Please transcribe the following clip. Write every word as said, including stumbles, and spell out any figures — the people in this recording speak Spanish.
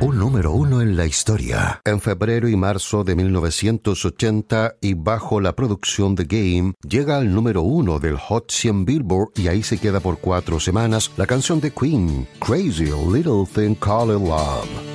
un número uno en la historia. En febrero y marzo de mil novecientos ochenta, y bajo la producción de Game, llega al número uno del Hot cien Billboard y ahí se queda por cuatro semanas la canción de Queen, Crazy Little Thing Called Love.